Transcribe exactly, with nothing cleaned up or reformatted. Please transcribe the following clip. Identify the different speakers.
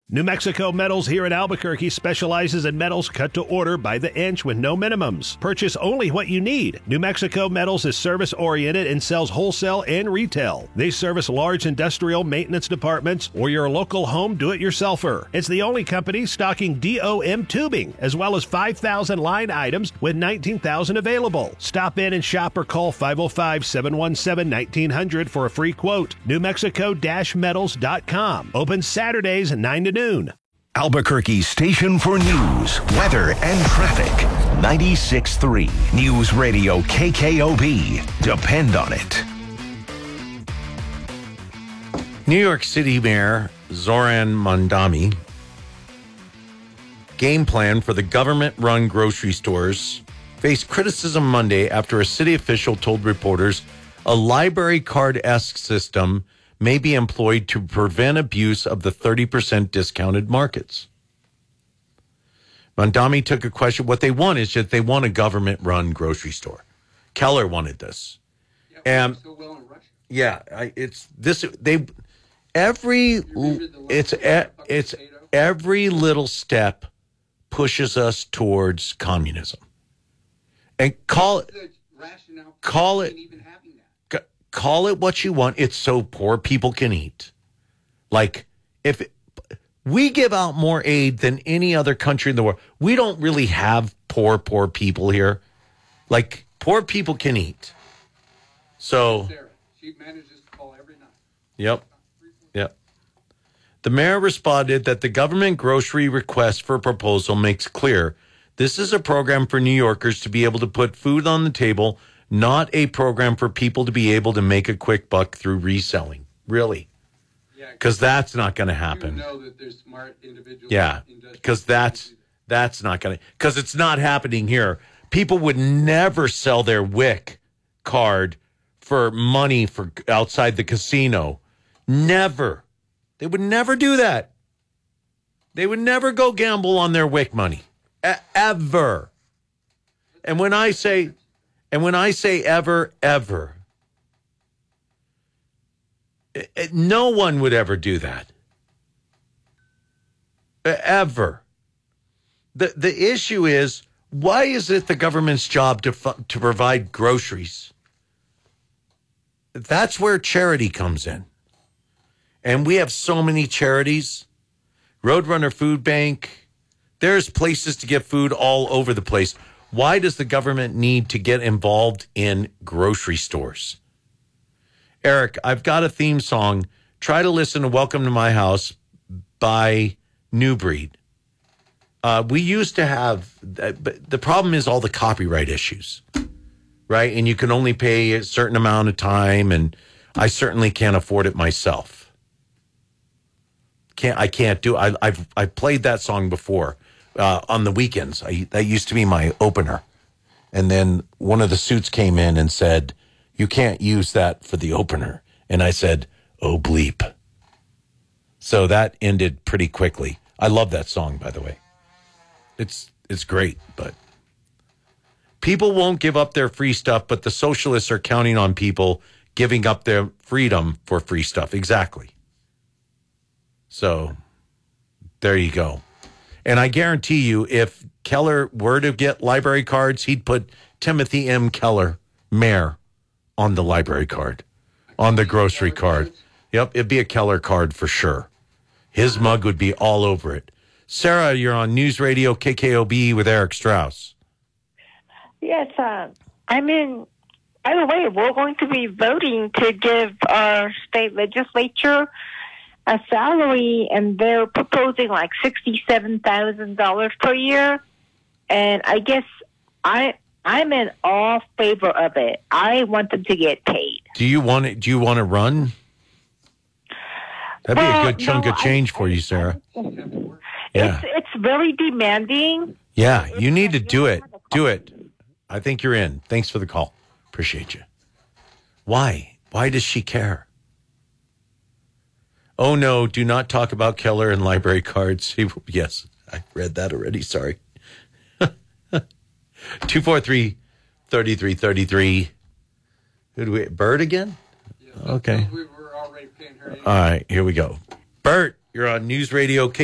Speaker 1: New Mexico Metals here in Albuquerque specializes in metals cut to order by the inch with no minimums. Purchase only what you need. New Mexico Metals is service-oriented and sells wholesale and retail. They service large industrial maintenance departments or your local home do-it-yourselfer. It's the only company stocking D O M tubing, as well as five thousand line items with nineteen thousand available. Stop in and shop or call five oh five, seven one seven, nineteen hundred for a free quote. New Mexico Metals dot com. Open Saturdays nine to noon.
Speaker 2: Albuquerque's station for news, weather, and traffic. ninety-six point three News Radio K K O B. Depend on it.
Speaker 3: New York City Mayor Zoran Mondani game plan for the government-run grocery stores faced criticism Monday after a city official told reporters a library card-esque system may be employed to prevent abuse of the thirty percent discounted markets. Mondani took a question. What they want is that they want a government-run grocery store. Keller wanted this.
Speaker 4: Yeah,
Speaker 3: and
Speaker 4: so well in Russia.
Speaker 3: Yeah, I, it's this. They every it's a, it's every little step pushes us towards communism. And call it call it. Call it what you want. It's so poor people can eat. Like, if it, we give out more aid than any other country in the world, we don't really have poor, poor people here. Like, poor people can eat. So,
Speaker 4: Sarah, she manages to call every night.
Speaker 3: Yep. Yep. The mayor responded that the government grocery request for proposal makes clear this is a program for New Yorkers to be able to put food on the table, not a program for people to be able to make a quick buck through reselling. Really. Because yeah, that's not going to happen.
Speaker 4: You know that there's smart individuals.
Speaker 3: Yeah, because that's, that's not going to, because it's not happening here. People would never sell their WIC card for money for outside the casino. Never. They would never do that. They would never go gamble on their WIC money. E- ever. And when I say... And when I say ever, ever, it, it, no one would ever do that. Ever. The the issue is, why is it the government's job to fu- to provide groceries? That's where charity comes in. And we have so many charities. Roadrunner Food Bank. There's places to get food all over the place. Why does the government need to get involved in grocery stores? Eric, I've got a theme song. Try to listen to Welcome to My House by New Breed. Uh, we used to have, but the problem is all the copyright issues, right? And you can only pay a certain amount of time, and I certainly can't afford it myself. Can't I can't do I, I've I've played that song before. Uh, on the weekends. I, that used to be my opener. And then one of the suits came in and said, you can't use that for the opener. And I said, oh, bleep. So that ended pretty quickly. I love that song, by the way. It's it's great, but people won't give up their free stuff, but the socialists are counting on people giving up their freedom for free stuff. Exactly. So there you go. And I guarantee you, if Keller were to get library cards, he'd put Timothy M. Keller, mayor, on the library card, on the grocery card. Yep, it'd be a Keller card for sure. His mug would be all over it. Sarah, you're on News Radio K K O B with Eric Strauss.
Speaker 5: Yes, uh, I'm in. By the way, we're going to be voting to give our state legislature a salary, and they're proposing like sixty-seven thousand dollars per year. And I guess I, I'm in all favor of it. I want them to get paid.
Speaker 3: Do you want it? Do you want to run? That'd
Speaker 5: well,
Speaker 3: be a good chunk
Speaker 5: no,
Speaker 3: of change
Speaker 5: I,
Speaker 3: for you, Sarah.
Speaker 5: It's,
Speaker 3: yeah.
Speaker 5: It's very demanding.
Speaker 3: Yeah, you need to do it. Do it. I think you're in. Thanks for the call. Appreciate you. Why? Why does she care? Oh, no, do not talk about Keller and library cards. He, yes, I read that already. Sorry. two four three, three three three three. Who do we, Bird again?
Speaker 4: Yeah,
Speaker 3: okay.
Speaker 4: We were already paying her.
Speaker 3: All right, here we go. Bert, you're on News Radio K